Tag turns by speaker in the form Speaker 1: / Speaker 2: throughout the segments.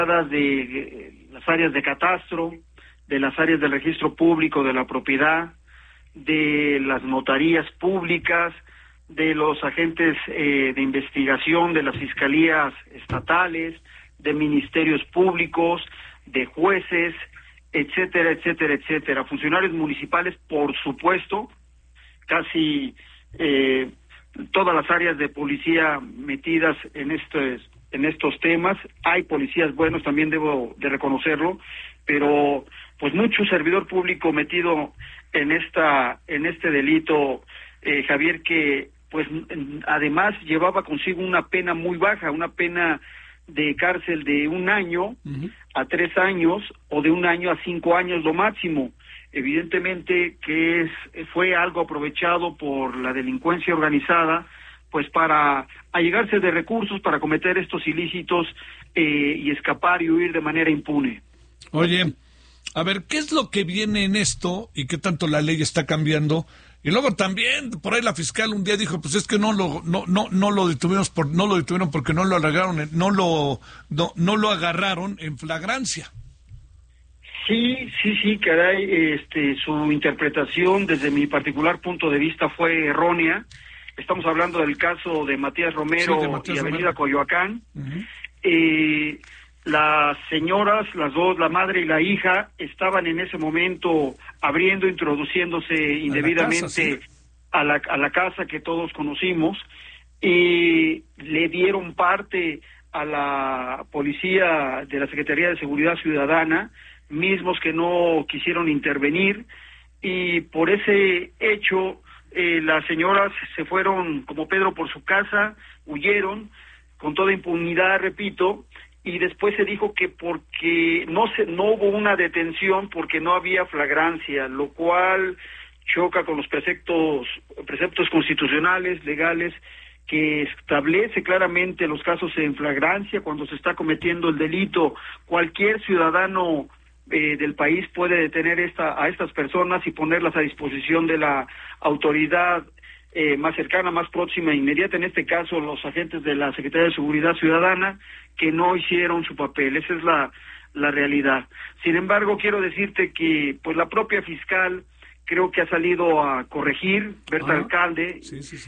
Speaker 1: de las áreas de catastro, de las áreas del registro público de la propiedad, de las notarías públicas, de los agentes de investigación de las fiscalías estatales, de ministerios públicos, de jueces, etcétera, etcétera, etcétera. Funcionarios municipales, por supuesto, casi todas las áreas de policía metidas en estos temas. Hay policías buenos, también debo de reconocerlo, pero pues mucho servidor público metido en este delito, Javier, que pues además llevaba consigo una pena muy baja, una pena de cárcel de 1 año a 3 años, o de 1 año a 5 años lo máximo. Evidentemente que fue algo aprovechado por la delincuencia organizada, pues para allegarse de recursos para cometer estos ilícitos y escapar y huir de manera impune.
Speaker 2: Oye, a ver, ¿qué es lo que viene en esto y qué tanto la ley está cambiando? Y luego también por ahí la fiscal un día dijo, pues es que no lo detuvieron porque no lo agarraron, no lo agarraron en flagrancia.
Speaker 1: Sí, caray, su interpretación desde mi particular punto de vista fue errónea. Estamos hablando del caso de Matías Romero, sí, de Matías y Avenida Romero. Coyoacán. Las señoras, las dos, la madre y la hija, estaban en ese momento introduciéndose indebidamente a la casa que todos conocimos, y le dieron parte a la policía de la Secretaría de Seguridad Ciudadana, mismos que no quisieron intervenir, y por ese hecho las señoras se fueron como Pedro por su casa, huyeron con toda impunidad, repito, y después se dijo que porque no hubo una detención porque no había flagrancia, lo cual choca con los preceptos constitucionales, legales, que establece claramente los casos en flagrancia cuando se está cometiendo el delito. Cualquier ciudadano del país puede detener a estas personas y ponerlas a disposición de la autoridad más cercana, más próxima e inmediata, en este caso los agentes de la Secretaría de Seguridad Ciudadana, que no hicieron su papel. Esa es la realidad. Sin embargo, quiero decirte que pues la propia fiscal creo que ha salido a corregir, Berta Alcalde,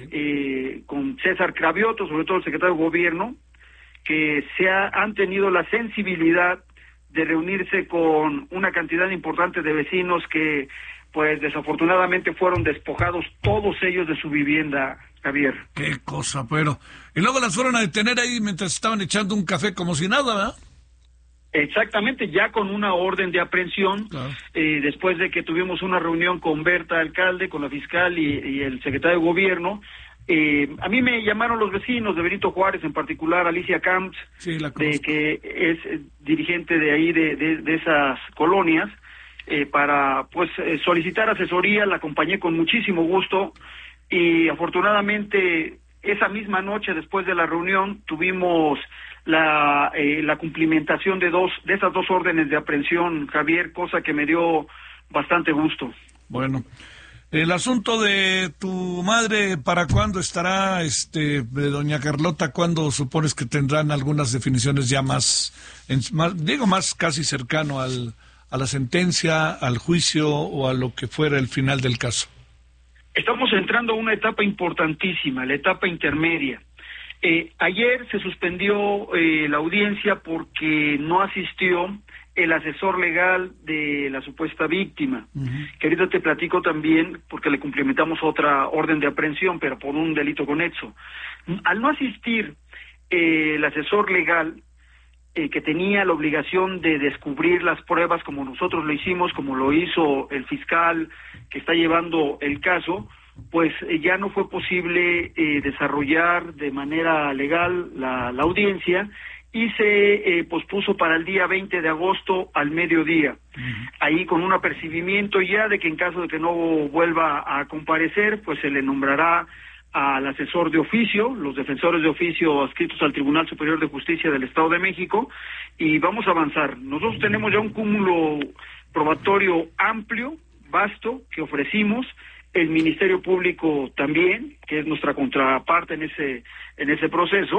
Speaker 1: con César Cravioto, sobre todo el secretario de Gobierno, que han tenido la sensibilidad de reunirse con una cantidad importante de vecinos que pues desafortunadamente fueron despojados todos ellos de su vivienda, Javier.
Speaker 2: Qué cosa, pero... Y luego las fueron a detener ahí mientras estaban echando un café como si nada, ¿verdad?
Speaker 1: Exactamente, ya con una orden de aprehensión, claro. Después de que tuvimos una reunión con Berta Alcalde, con la fiscal y el secretario de Gobierno. A mí me llamaron los vecinos de Benito Juárez, en particular Alicia Camps, que es dirigente de ahí, de esas colonias, para pues solicitar asesoría. La acompañé con muchísimo gusto y afortunadamente esa misma noche, después de la reunión, tuvimos la cumplimentación de esas dos órdenes de aprehensión, Javier, cosa que me dio bastante gusto.
Speaker 2: Bueno, el asunto de tu madre, ¿para cuándo estará, doña Carlota? ¿Cuándo supones que tendrán algunas definiciones ya más casi cercano a la sentencia, al juicio o a lo que fuera el final del caso?
Speaker 1: Estamos entrando a una etapa importantísima, la etapa intermedia. Ayer se suspendió la audiencia porque no asistió el asesor legal de la supuesta víctima, que ahorita te platico también porque le cumplimentamos otra orden de aprehensión, pero por un delito conexo. Al no asistir el asesor legal, que tenía la obligación de descubrir las pruebas como nosotros lo hicimos, como lo hizo el fiscal que está llevando el caso, pues ya no fue posible desarrollar de manera legal la audiencia, y se pospuso para el día 20 de agosto al mediodía. Ahí con un apercibimiento ya de que en caso de que no vuelva a comparecer, pues se le nombrará al asesor de oficio, los defensores de oficio adscritos al Tribunal Superior de Justicia del Estado de México, y vamos a avanzar. Nosotros tenemos ya un cúmulo probatorio amplio, vasto, que ofrecimos. El Ministerio Público también, que es nuestra contraparte en ese proceso,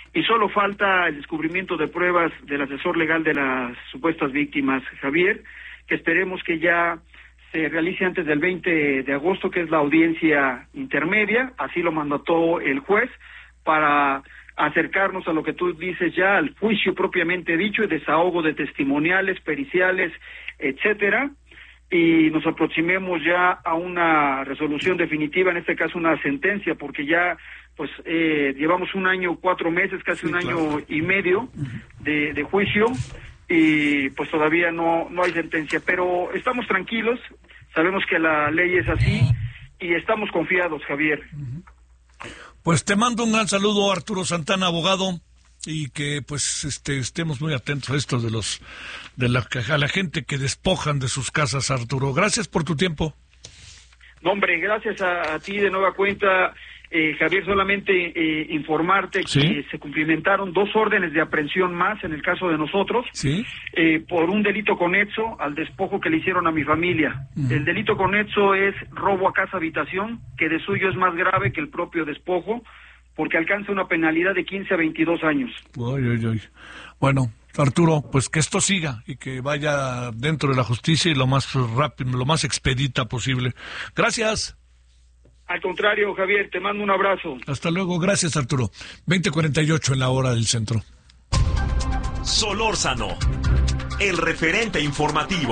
Speaker 1: y solo falta el descubrimiento de pruebas del asesor legal de las supuestas víctimas, Javier, que esperemos que ya se realice antes del 20 de agosto, que es la audiencia intermedia, así lo mandató el juez, para acercarnos a lo que tú dices ya, al juicio propiamente dicho, el desahogo de testimoniales, periciales, etcétera, y nos aproximemos ya a una resolución definitiva, en este caso una sentencia, porque ya pues llevamos 1 año, 4 meses, casi un año y medio de juicio, y pues todavía no hay sentencia, pero estamos tranquilos, sabemos que la ley es así y estamos confiados, Javier.
Speaker 2: Pues te mando un gran saludo, Arturo Santana, abogado, y que pues estemos muy atentos a esto a la gente que despojan de sus casas, Arturo. Gracias por tu tiempo.
Speaker 1: No, hombre, gracias a ti de nueva cuenta, Javier, solamente informarte que se cumplimentaron 2 órdenes de aprehensión más en el caso de nosotros, por un delito conexo al despojo que le hicieron a mi familia. El delito conexo es robo a casa habitación, que de suyo es más grave que el propio despojo, porque alcanza una penalidad de 15 a 22 años.
Speaker 2: Bueno, Arturo, pues que esto siga y que vaya dentro de la justicia y lo más rápido, lo más expedita posible. Gracias.
Speaker 1: Al contrario, Javier, te mando un abrazo.
Speaker 2: Hasta luego, gracias, Arturo. 20:48 en la hora del centro.
Speaker 3: Solórzano, el referente informativo.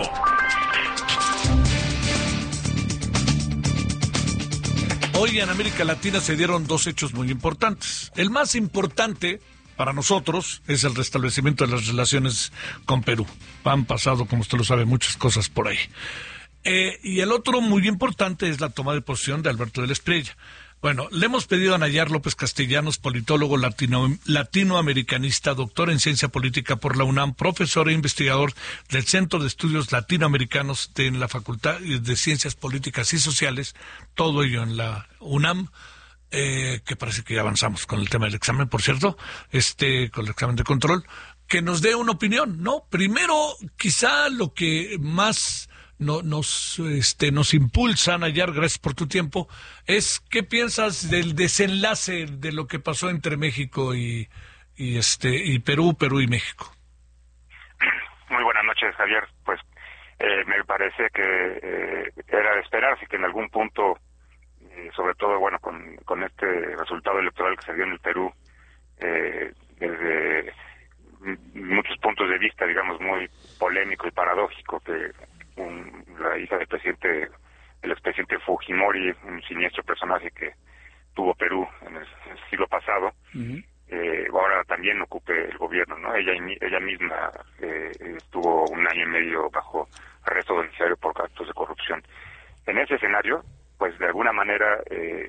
Speaker 2: Hoy en América Latina se dieron 2 hechos muy importantes. El más importante para nosotros es el restablecimiento de las relaciones con Perú. Han pasado, como usted lo sabe, muchas cosas por ahí. Y el otro muy importante es la toma de posesión de Alberto de la Espriella. Bueno, le hemos pedido a Nayar López Castellanos, politólogo latinoamericanista, doctor en ciencia política por la UNAM, profesor e investigador del Centro de Estudios Latinoamericanos en la Facultad de Ciencias Políticas y Sociales, todo ello en la UNAM, que parece que ya avanzamos con el tema del examen, por cierto, con el examen de control, que nos dé una opinión, ¿no? Primero, quizá lo que más nos impulsan, Nayar, gracias por tu tiempo, es ¿qué piensas del desenlace de lo que pasó entre México y Perú y México?
Speaker 4: Muy buenas noches, Javier. Pues me parece que era de esperarse que en algún punto, sobre todo bueno con este resultado electoral que se dio en el Perú, desde muchos puntos de vista, digamos, muy polémico y paradójico, que la hija del expresidente Fujimori, un siniestro personaje que tuvo Perú en el siglo pasado, ahora también ocupe el gobierno, ¿no? Ella misma estuvo 1 año y medio bajo arresto domiciliario por actos de corrupción. En ese escenario, pues de alguna manera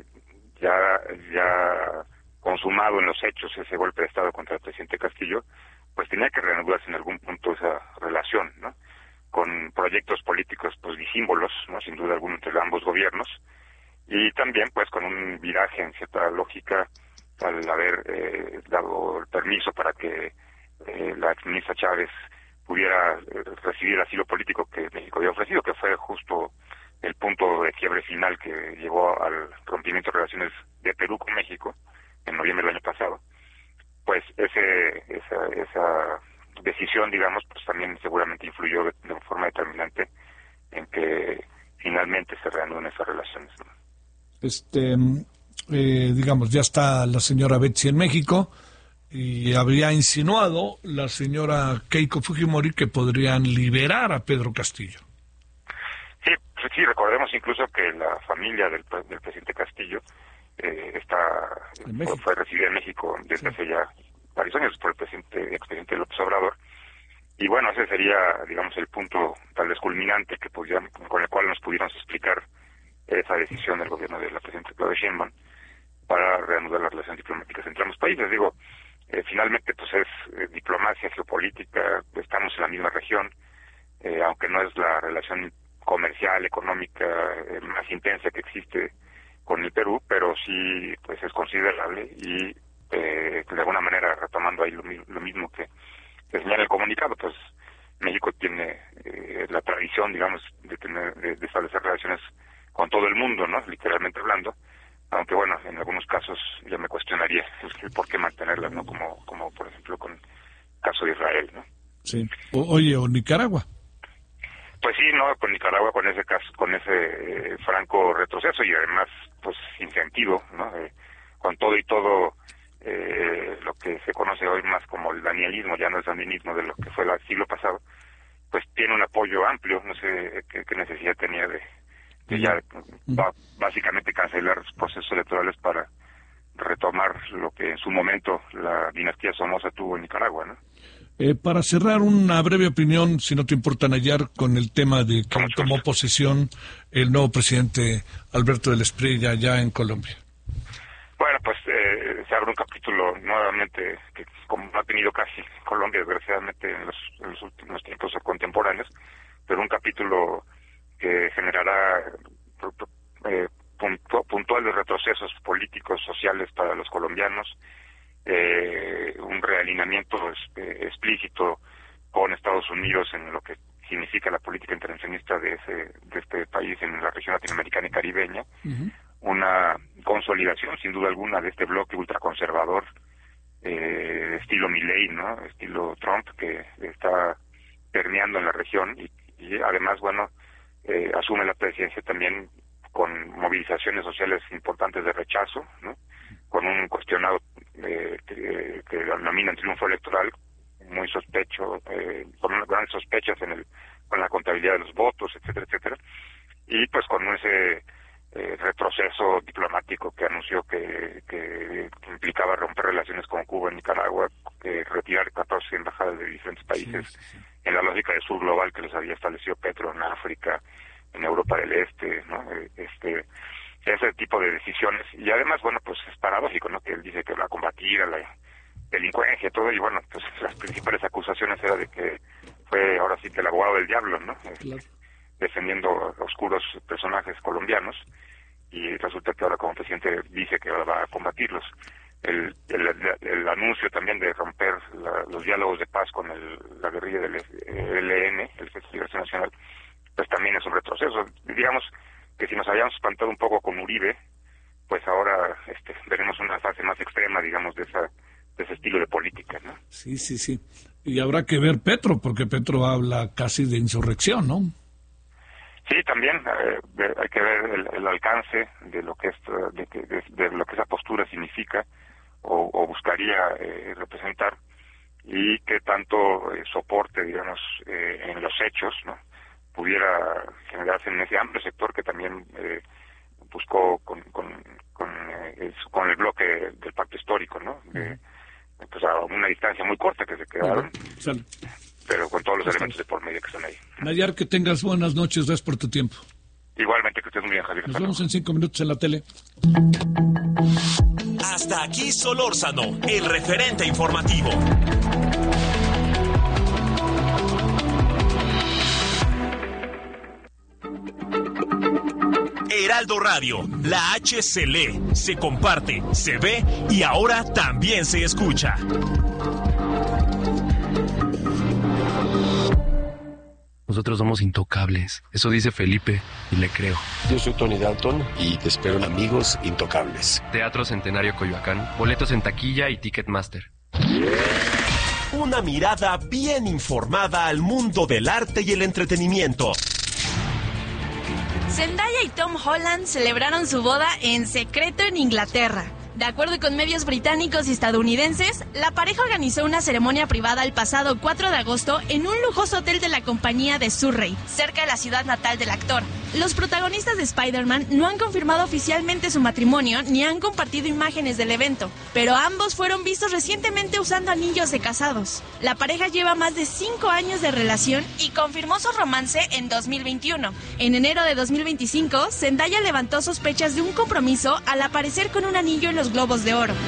Speaker 4: ya consumado en los hechos ese golpe de Estado contra el presidente Castillo, pues tenía que reanudarse en algún punto esa relación, ¿no? Con proyectos políticos pues disímbolos, ¿no? Sin duda alguna entre ambos gobiernos, y también pues con un viraje en cierta lógica al haber dado el permiso para que la exministra Chávez pudiera recibir el asilo político que México había ofrecido, que fue justo el punto de quiebre final que llevó al rompimiento de relaciones de Perú con México en noviembre del año pasado. Pues esa decisión, digamos, pues también seguramente influyó de forma determinante en que finalmente se reanuden esas relaciones, ¿no?
Speaker 2: Digamos, ya está la señora Betsy en México y habría insinuado la señora Keiko Fujimori que podrían liberar a Pedro Castillo.
Speaker 4: Sí, recordemos incluso que la familia del presidente Castillo fue recibida en México desde hace ya varios años por el expresidente López Obrador, y bueno, ese sería, digamos, el punto tal vez culminante con el cual nos pudiéramos explicar esa decisión del gobierno de la presidenta Claudia Sheinbaum para reanudar las relaciones diplomáticas entre ambos países. Digo, finalmente pues es diplomacia geopolítica, estamos en la misma región, aunque no es la relación comercial, económica más intensa que existe con el Perú, pero sí pues es considerable y de alguna manera, retomando ahí lo mismo que señala el comunicado, pues México tiene la tradición, digamos, de establecer relaciones con todo el mundo, ¿no? Literalmente hablando, aunque bueno, en algunos casos yo me cuestionaría el por qué mantenerlas, ¿no? Como
Speaker 2: Sí. Oye, o Nicaragua.
Speaker 4: Pues sí, no, con Nicaragua, con ese caso, con ese franco retroceso y además, pues, sin sentido, ¿no? Con todo y todo lo que se conoce hoy más como el danielismo, ya no el sandinismo de lo que fue el siglo pasado, pues tiene un apoyo amplio, no sé qué necesidad tenía de ya básicamente cancelar los procesos electorales para retomar lo que en su momento la dinastía Somoza tuvo en Nicaragua, ¿no?
Speaker 2: Para cerrar, una breve opinión, si no te importa, Nayar, con el tema de que tomó posesión el nuevo presidente Alberto del Espriella allá en Colombia.
Speaker 4: Bueno, pues se abre un capítulo nuevamente que como no ha tenido casi Colombia, desgraciadamente, en los últimos tiempos contemporáneos, pero un capítulo que generará puntuales retrocesos políticos, sociales para los colombianos, un realineamiento explícito con Estados Unidos en lo que significa la política intervencionista de este país en la región latinoamericana y caribeña, una consolidación sin duda alguna de este bloque ultraconservador estilo Milei, ¿no? Estilo Trump, que está permeando en la región y además, bueno, asume la presidencia también con movilizaciones sociales importantes de rechazo, ¿no? Con un cuestionado que denominan triunfo electoral, muy sospecho, con grandes sospechas con la contabilidad de los votos, etcétera, etcétera, y pues con ese retroceso diplomático que anunció que implicaba romper relaciones con Cuba y Nicaragua, retirar 14 embajadas de diferentes países en la lógica de sur global que les había establecido Petro en África, en Europa del Este, ¿no? Ese tipo de decisiones, y además, bueno, pues es paradójico, ¿no? Que él dice que va a combatir a la delincuencia y todo, y bueno, pues las principales acusaciones era de que fue ahora sí que el abogado del diablo, ¿no?
Speaker 2: Claro.
Speaker 4: Defendiendo a oscuros personajes colombianos, y resulta que ahora como presidente dice que ahora va a combatirlos. El anuncio también de romper los diálogos de paz con la guerrilla del ELN, el Ejército de Liberación Nacional, pues también es un retroceso. Digamos que si nos habíamos espantado un poco con Uribe, pues ahora veremos una fase más extrema, digamos, de ese estilo de política, ¿no?
Speaker 2: Sí. Y habrá que ver Petro, porque Petro habla casi de insurrección, ¿no?
Speaker 4: Sí, también hay que ver el alcance de lo que de lo que esa postura significa o buscaría representar, y qué tanto soporte, digamos, en los hechos, ¿no? Pudiera generarse en ese amplio sector que también buscó con el bloque del pacto histórico, ¿no? Pues a una distancia muy corta que se quedaron, pero con todos los elementos de por medio que están ahí.
Speaker 2: Nayar, que tengas buenas noches, gracias por tu tiempo.
Speaker 4: Igualmente, que estés muy bien, Javier.
Speaker 2: Nos vemos en 5 minutos en la tele.
Speaker 3: Hasta aquí Solórzano, el referente informativo. Heraldo Radio, la H se lee, se comparte, se ve y ahora también se escucha.
Speaker 5: Nosotros somos intocables, eso dice Felipe y le creo.
Speaker 6: Yo soy Tony Dalton y te espero en Amigos Intocables.
Speaker 5: Teatro Centenario Coyoacán, boletos en taquilla y Ticketmaster.
Speaker 3: Una mirada bien informada al mundo del arte y el entretenimiento.
Speaker 7: Zendaya y Tom Holland celebraron su boda en secreto en Inglaterra. De acuerdo con medios británicos y estadounidenses, la pareja organizó una ceremonia privada el pasado 4 de agosto en un lujoso hotel de la compañía de Surrey, cerca de la ciudad natal del actor. Los protagonistas de Spider-Man no han confirmado oficialmente su matrimonio ni han compartido imágenes del evento, pero ambos fueron vistos recientemente usando anillos de casados. La pareja lleva más de 5 años de relación y confirmó su romance en 2021. En enero de 2025, Zendaya levantó sospechas de un compromiso al aparecer con un anillo en los Globos de Oro.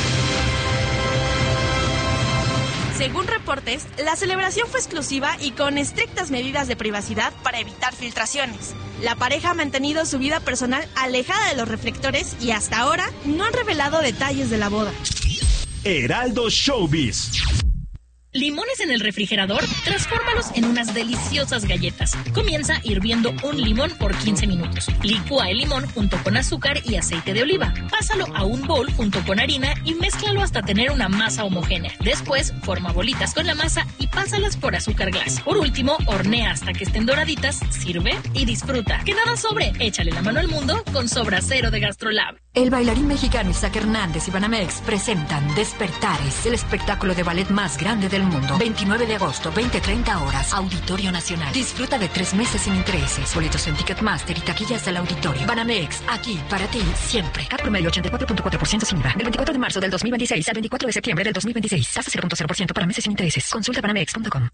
Speaker 7: Según reportes, la celebración fue exclusiva y con estrictas medidas de privacidad para evitar filtraciones. La pareja ha mantenido su vida personal alejada de los reflectores y hasta ahora no han revelado detalles de la boda.
Speaker 3: Heraldo Showbiz.
Speaker 8: ¿Limones en el refrigerador? Transfórmalos en unas deliciosas galletas. Comienza hirviendo un limón por 15 minutos. Licúa el limón junto con azúcar y aceite de oliva. Pásalo a un bol junto con harina y mézclalo hasta tener una masa homogénea. Después, forma bolitas con la masa y pásalas por azúcar glass. Por último, hornea hasta que estén doraditas, sirve y disfruta. Que nada sobre. Échale la mano al mundo con Sobra Cero de GastroLab.
Speaker 9: El bailarín mexicano Isaac Hernández y Banamex presentan Despertares, el espectáculo de ballet más grande del mundo. 29 de agosto, 20-30 horas, Auditorio Nacional. Disfruta de 3 meses sin intereses. Boletos en Ticketmaster y taquillas del auditorio. Banamex, aquí para ti siempre. CAT promedio 84.4% sin IVA. Del 24 de marzo del 2026 al 24 de septiembre del 2026. Tasa 0.0% para meses sin intereses. Consulta banamex.com.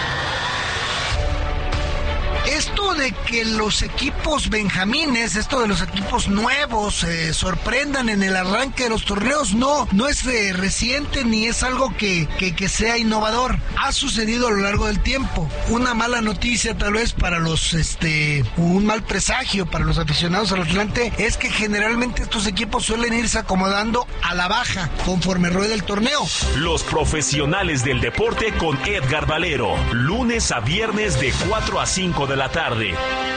Speaker 10: Esto de que los equipos benjamines, esto de los equipos nuevos sorprendan en el arranque de los torneos, no es reciente ni es algo que sea innovador. Ha sucedido a lo largo del tiempo. Una mala noticia tal vez para un mal presagio para los aficionados al Atlante es que generalmente estos equipos suelen irse acomodando a la baja conforme rueda el torneo.
Speaker 3: Los profesionales del deporte con Edgar Valero, lunes a viernes de 4 a 5 de la tarde.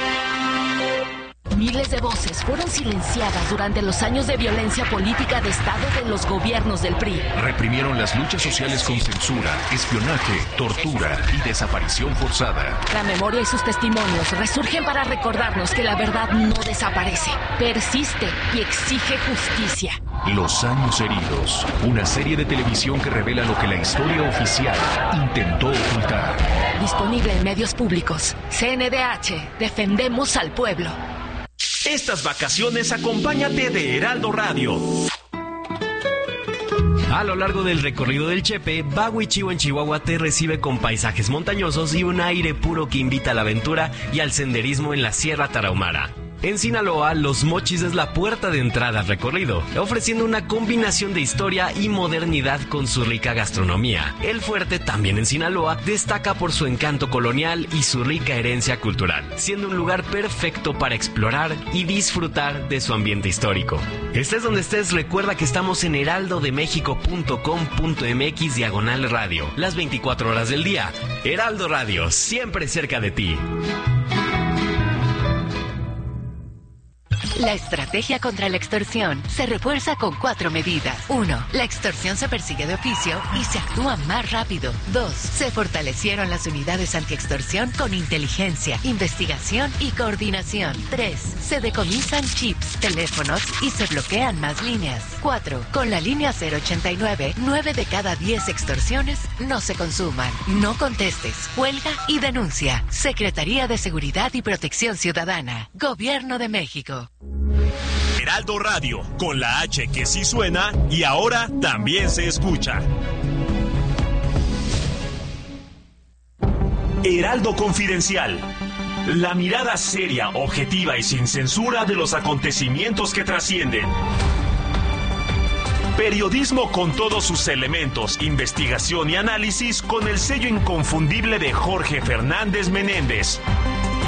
Speaker 11: Miles de voces fueron silenciadas durante los años de violencia política de Estado de los gobiernos del PRI.
Speaker 12: Reprimieron las luchas sociales con censura, espionaje, tortura y desaparición forzada.
Speaker 11: La memoria y sus testimonios resurgen para recordarnos que la verdad no desaparece, persiste y exige justicia.
Speaker 12: Los años heridos, una serie de televisión que revela lo que la historia oficial intentó ocultar.
Speaker 11: Disponible en medios públicos. CNDH, defendemos al pueblo.
Speaker 3: Estas vacaciones acompáñate de Heraldo Radio.
Speaker 13: A lo largo del recorrido del Chepe, Baguichivo en Chihuahua te recibe con paisajes montañosos y un aire puro que invita a la aventura y al senderismo en la Sierra Tarahumara. En Sinaloa, Los Mochis es la puerta de entrada al recorrido, ofreciendo una combinación de historia y modernidad con su rica gastronomía. El fuerte, también en Sinaloa, destaca por su encanto colonial y su rica herencia cultural, siendo un lugar perfecto para explorar y disfrutar de su ambiente histórico. Estés donde estés, recuerda que estamos en heraldodemexico.com.mx/radio, las 24 horas del día. Heraldo Radio, siempre cerca de ti.
Speaker 14: La estrategia contra la extorsión se refuerza con 4 medidas. 1. La extorsión se persigue de oficio y se actúa más rápido. 2. Se fortalecieron las unidades antiextorsión con inteligencia, investigación y coordinación. 3. Se decomisan chips, teléfonos y se bloquean más líneas. 4. Con la línea 089, 9 de cada 10 extorsiones no se consuman. No contestes, huelga y denuncia. Secretaría de Seguridad y Protección Ciudadana. Gobierno de México.
Speaker 3: Heraldo Radio, con la H que sí suena y ahora también se escucha. Heraldo Confidencial. La mirada seria, objetiva y sin censura de los acontecimientos que trascienden. Periodismo con todos sus elementos, investigación y análisis con el sello inconfundible de Jorge Fernández Menéndez.